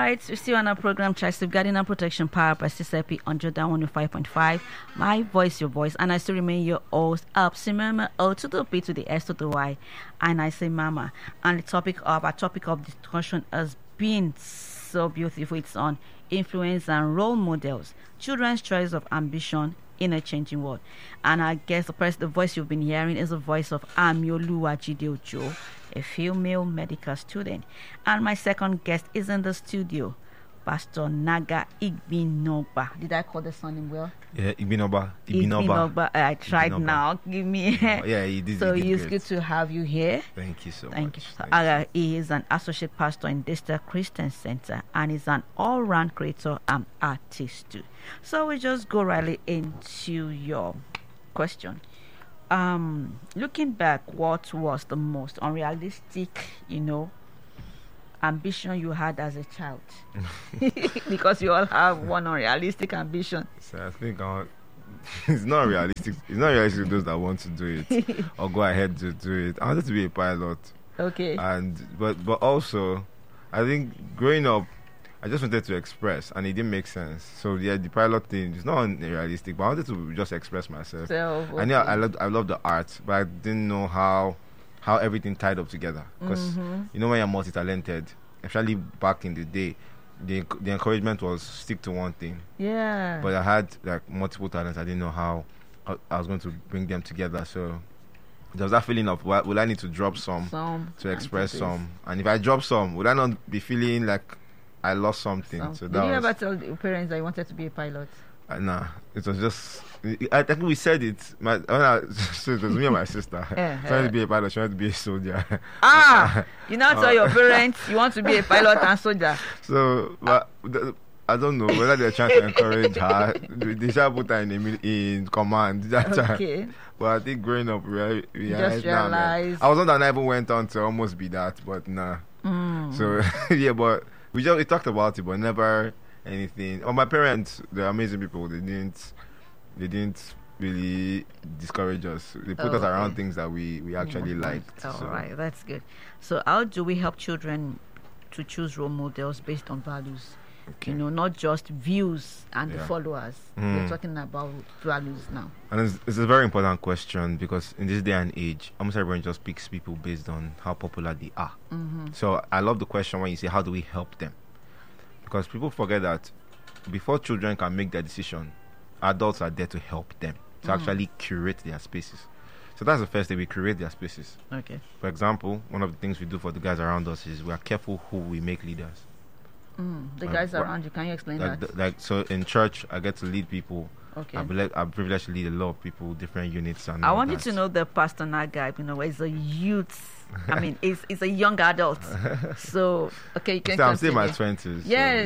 right, we're still on our program, Child Safeguarding and Protection, powered by CCP on Jordan 105.5. My voice, your voice, and I still remain your host, Mama, O to the B to the S to the Y, and I say Mama. And our topic of discussion has been so beautiful. It's on influence and role models, children's choice of ambition in a changing world. And I guess the voice you've been hearing is the voice of Amioluwa Jideojo, a female medical student. And my second guest is in the studio, Pastor Naga Igbinoba. Did I call the surname well? Yeah, Igbinoba. I tried Igbinoba. Now. Give me. Yeah, you did. So it's good to have you here. Thank you so Thank much. you. He is an associate pastor in District Christian Center and is an all-round creator and artist too. So we just go right into your question. Looking back, what was the most unrealistic, ambition you had as a child? Because you all have one unrealistic ambition. So I think it's not realistic. It's not realistic to those that want to do it or go ahead to do it. I wanted to be a pilot. Okay. But also, I think growing up, I just wanted to express, and it didn't make sense. So yeah, the pilot thing is not unrealistic, but I wanted to just express myself. I knew I love the art, but I didn't know how everything tied up together. Because when you're multi-talented, especially back in the day, the encouragement was stick to one thing. Yeah. But I had like multiple talents. I didn't know how I was going to bring them together. So there was that feeling of, will I need to drop some to express some? And if I drop some, would I not be feeling like I lost something? So did you ever tell your parents that you wanted to be a pilot? Nah, it was just. I think we said it. So it was me and my sister. Trying to be a pilot, trying to be a soldier. You now tell your parents you want to be a pilot and soldier. So, but I don't know whether they're trying to encourage her. They shall put her in command. Okay. But I think growing up, we just realized. I was not that I even went on to almost be that, but nah. So yeah, but we talked about it, but never anything. My parents, they're amazing people. They didn't really discourage us. They put us around things that we actually liked. Right, that's good. So how do we help children to choose role models based on values? Okay. Not just views and the followers. We're talking about values now. And it's a very important question, because in this day and age, almost everyone just picks people based on how popular they are. So I love the question when you say, how do we help them? Because people forget that before children can make their decision, adults are there to help them, to actually curate their spaces. So that's the first thing, we curate their spaces. Okay. For example, one of the things we do for the guys around us is we are careful who we make leaders. The guys around you, can you explain that? So in church, I get to lead people. Okay. I'm privileged to lead a lot of people, different units. And I want you to know the Pastor Naga, is a youth. I mean, it's a young adult. So, okay, you can I'm still in my 20s.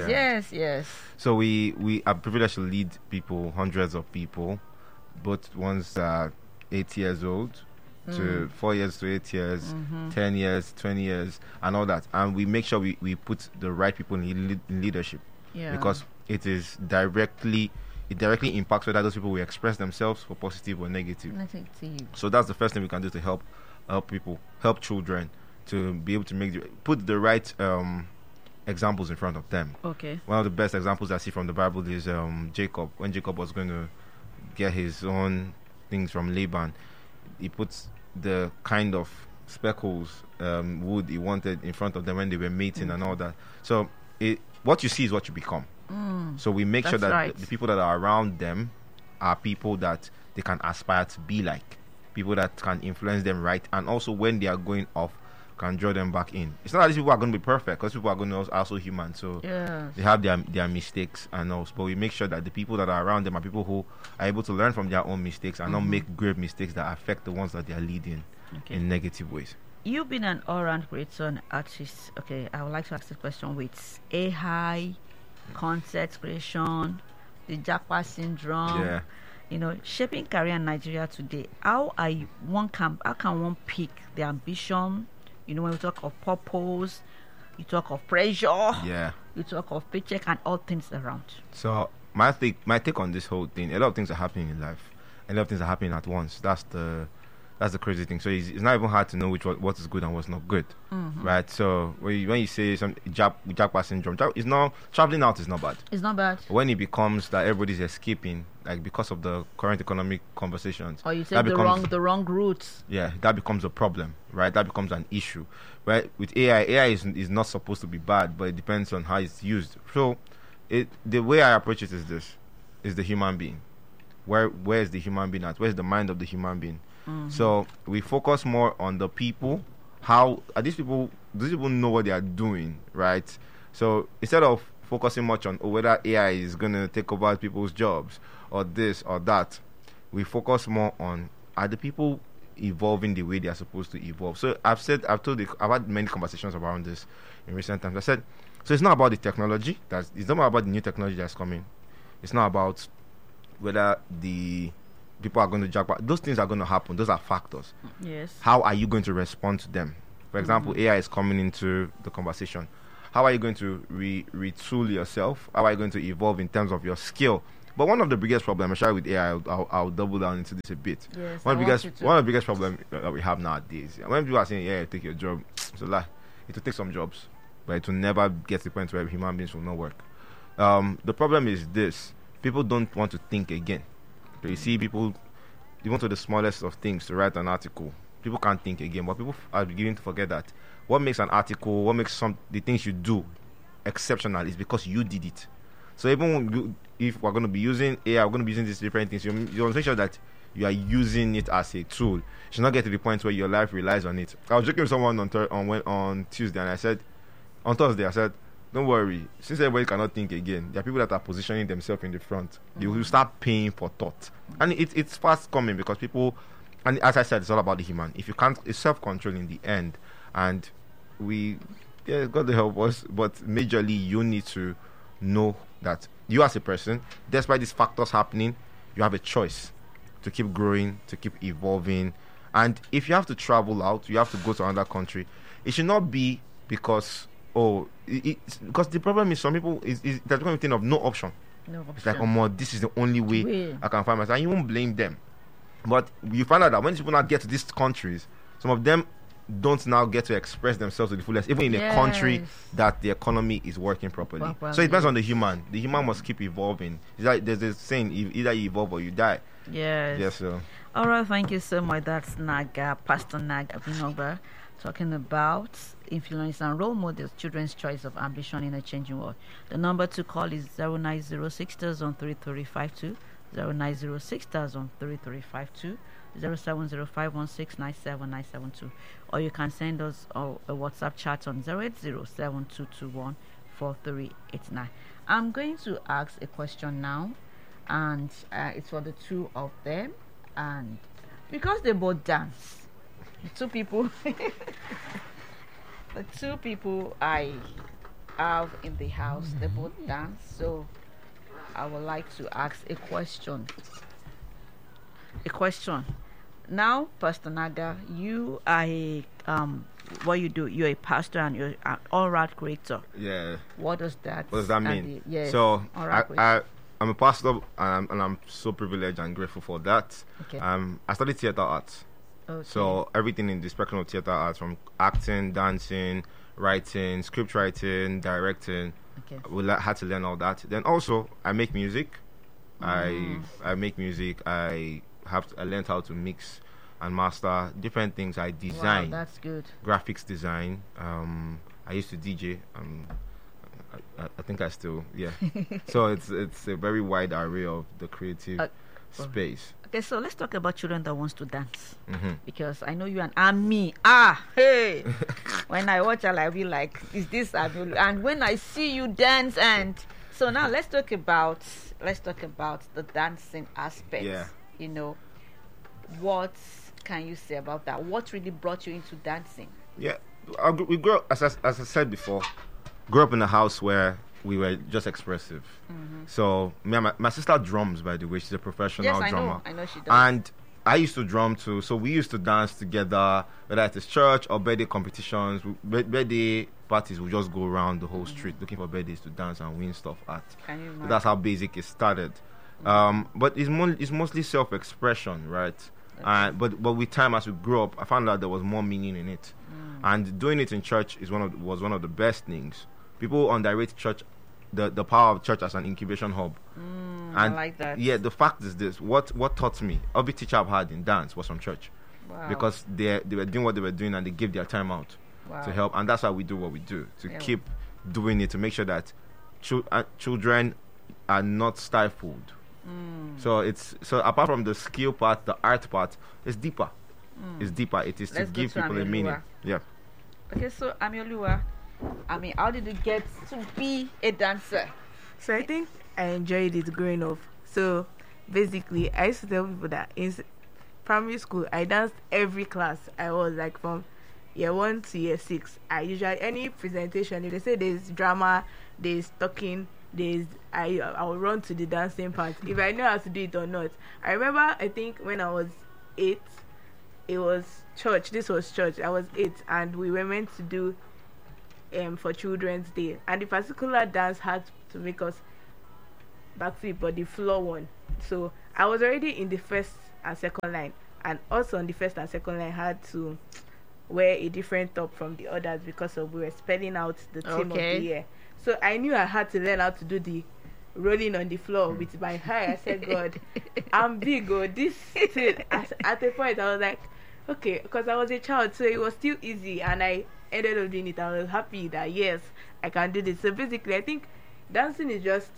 Yes. So we are privileged to lead people, hundreds of people, both ones that are 8 years old to 4 years to 8 years, 10 years, 20 years, and all that. And we make sure we put the right people in leadership. Yeah. Because it directly impacts whether those people will express themselves for positive or negative. So that's the first thing we can do to help people, help children to be able to put the right examples in front of them. Okay. One of the best examples I see from the Bible is Jacob. When Jacob was going to get his own things from Laban, he puts the kind of speckles wood he wanted in front of them when they were mating and all that. So what you see is what you become. So we make sure that the people that are around them are people that they can aspire to be like, people that can influence them right, and also when they are going off, can draw them back in. It's not that these people are going to be perfect, because people are going to also human, so they have their mistakes and all. But we make sure that the people that are around them are people who are able to learn from their own mistakes and not make grave mistakes that affect the ones that they are leading in negative ways. You've been an all-round creator and artist. Okay, I would like to ask this question with AI, concept creation, the Japa syndrome. Shaping career in Nigeria today. How can one pick the ambition? When we talk of purpose, you talk of pressure. Yeah. You talk of paycheck and all things around. So my take on this whole thing, a lot of things are happening in life. A lot of things are happening at once. That's the That's the crazy thing. So it's not even hard to know what is good and what's not good, right? So when you say some Japa syndrome, it's not traveling out is not bad. It's not bad. When it becomes that everybody's escaping, like because of the current economic conversations, or you said the wrong routes. Yeah, that becomes a problem, right? That becomes an issue, right? With AI is not supposed to be bad, but it depends on how it's used. So the way I approach it is this: is the human being. Where is the human being at? Where's the mind of the human being? So we focus more on the people. How are these people? These people know what they are doing, right? So instead of focusing much on whether AI is going to take over people's jobs or this or that, we focus more on are the people evolving the way they are supposed to evolve. So I've had many conversations around this in recent times. I said, so it's not about the technology. It's not about the new technology that's coming. It's not about whether the people are going to jackpot. Those things are going to happen. Those are factors. Yes. How are you going to respond to them? For example, AI is coming into the conversation. How are you going to retool yourself? How are you going to evolve in terms of your skill? But one of the biggest problems, especially with AI, I'll double down into this a bit. Yes, one of the biggest problems that we have nowadays, when people are saying, yeah, take your job, it's a lie. It will take some jobs, but it will never get to the point where human beings will not work. The problem is this. People don't want to think again. So you see people, even to the smallest of things, to write an article, people can't think again. But people are beginning to forget that what makes an article, what makes the things you do exceptional is because you did it. So even if we're going to be using AI, we're going to be using these different things, you want to make sure that you are using it as a tool. You should not get to the point where your life relies on it. I was joking with someone on Tuesday, and on Thursday, I said, don't worry, since everybody cannot think again, there are people that are positioning themselves in the front. You will start paying for thought. And it's fast coming because people, and as I said, it's all about the human. If you can't, it's self-control in the end. And God to help us, but majorly you need to know that you as a person, despite these factors happening, you have a choice to keep growing, to keep evolving. And if you have to travel out, you have to go to another country, it should not be because because the problem is some people is they're going to think of no option. It's like, this is the only way I can find myself. And you won't blame them. But you find out that when people now get to these countries, some of them don't now get to express themselves to the fullest, even in a country that the economy is working properly. So it depends on the human. The human must keep evolving. It's like there's this saying, either you evolve or you die. Yes, sir. All right, thank you so much. That's Pastor Naga Abinoba, talking about influence and role models, children's choice of ambition in a changing world. The number to call is 0906-3352, 0906-3352, 0705169797, or you can send us a WhatsApp chat on 08072214389. I'm going to ask a question now, and it's for the two of them, and because they both dance, the two people I have in the house, they both dance, so I would like to ask a question. Now, Pastor Naga, you are what you do, you're a pastor and you're an all-round creator. Yeah. What does that mean? Yes. So I'm a pastor, and I'm so privileged and grateful for that. Okay. I studied theater arts. Okay. So everything in the spectrum of theater arts, from acting, dancing, writing, script writing, directing. Okay. We had to learn all that. Then also I make music. I make music. I learned how to mix and master different things. I design. Wow, that's good. Graphics design. I used to DJ. I think I still, yeah. So it's a very wide array of the creative space. Okay, so let's talk about children that wants to dance. Mm-hmm. Because I know you and me. Hey. When I watch, I'll be like, is this? And when I see you dance, and so now let's talk about the dancing aspect. Yeah. You know, what can you say about that? What really brought you into dancing? Yeah, we grew up, as I said before, grew up in a house where we were just expressive. Mm-hmm. So my sister drums, by the way. She's a professional drummer. I know she does. And I used to drum too. So we used to dance together, whether at church or birthday competitions. Birthday parties, we just go around the whole street looking for birthdays to dance and win stuff at. Can you So that's how basic it started. But it's mostly self-expression, right? But with time, as we grew up, I found out there was more meaning in it. And doing it in church was one of the best things. People underrate church, the power of church as an incubation hub. And I like that. Yeah, the fact is this: what taught me, every teacher I've had in dance was from church. Wow. Because they were doing what they were doing and they gave their time out to help, and that's why we do what we do, to keep doing it, to make sure that children are not stifled. So apart from the skill part, the art part, it's deeper. It's deeper. It is Let's to give people a meaning. Yeah. Okay, so Amioluwa, how did you get to be a dancer? So I think I enjoyed it growing up. So basically, I used to tell people that in primary school, I danced every class. I was like from year 1 to year 6. I usually, any presentation, if they say there's drama, there's talking, I will run to the dancing part, if I know how to do it or not. I remember, I think when I was 8, it was church. This was church. I was 8, and we were meant to do for Children's Day, and the particular dance had to make us backflip, but the floor one. So I was already in the first and second line, and also on the first and second line had to wear a different top from the others because we were spelling out the theme of the year. So I knew I had to learn how to do the rolling on the floor with my hair. I said, God, I'm big. This thing. At a point I was like, okay, because I was a child, so it was still easy, and I ended up doing it. I was happy that yes, I can do this. So basically, I think dancing is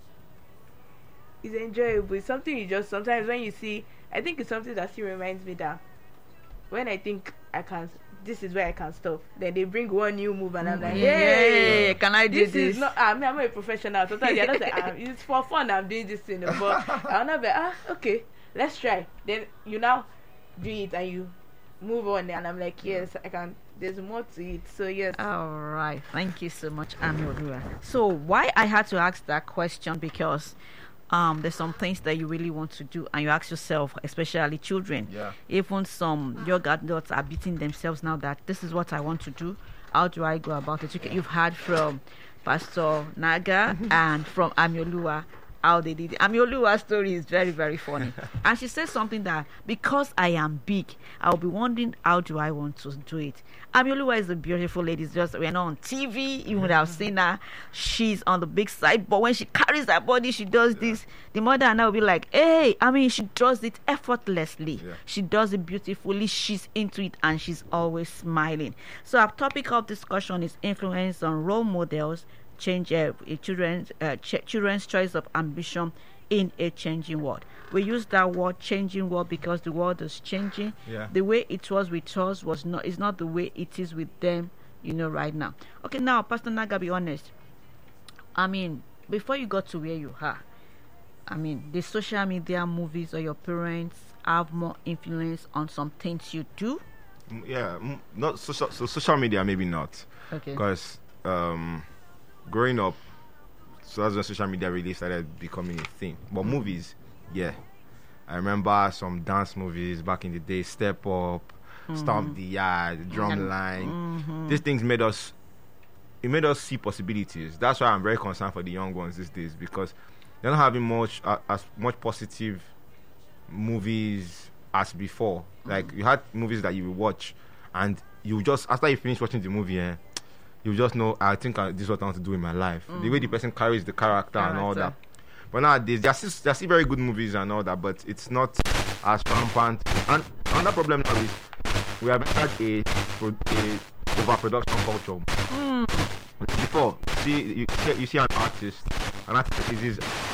enjoyable. It's something you just, sometimes when you see, I think it's something that still reminds me that when I think this is where I can stop, then they bring one new move and I'm like, hey, can I do this? Is not, I'm not a professional. Sometimes they're not like, it's for fun, I'm doing this thing. But I'll not be okay, let's try. Then you now do it and you move on, and I'm like, yes, I can. There's more to it. So yes. All right, thank you so much, Amioluwa. So why I had to ask that question, because there's some things that you really want to do, and you ask yourself, especially children, even some young adults are beating themselves now that this is what I want to do. How do I go about it? You've heard from Pastor Naga and from Amioluwa how they did it. Amioluwa's story is very, very funny. And she says something that, because I am big, I'll be wondering, how do I want to do it? Amioluwa is a beautiful lady. It's just, we're not on TV. You would have seen her. She's on the big side. But when she carries her body, she does this. The mother and I will be like, hey, she does it effortlessly. Yeah. She does it beautifully. She's into it, and she's always smiling. So our topic of discussion is influence on role models, children's choice of ambition in a changing world. We use that word changing world because the world is changing. The way it was with us is not the way it is with them, right now. Okay, now Pastor Naga, be honest. Before you got to where you are, the social media, movies, or your parents have more influence on some things you do? Not social media, maybe not. Okay. Because growing up, so that's when social media really started becoming a thing. But movies, I remember some dance movies back in the day, Step Up, Stomp the Yard, Drumline. These things made us see possibilities. That's why I'm very concerned for the young ones these days, because they're not having as much positive movies as before. Like, you had movies that you would watch, and you just, after you finish watching the movie, you just know, I think this is what I want to do in my life. The way the person carries the character and all that. But nowadays, there are still very good movies and all that, but it's not as rampant. And another problem now is we have had a overproduction culture. Before, you see an artist releases